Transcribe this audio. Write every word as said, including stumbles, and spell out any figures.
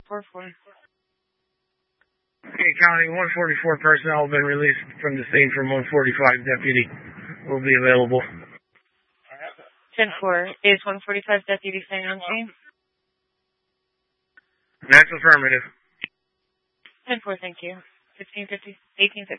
four four. Okay, County, one forty-four personnel have been released from the scene from one forty-five. Deputy will be available. ten four. Is one forty-five deputy staying on scene? That's affirmative. ten four, thank you. fifteen fifty, eighteen fifty.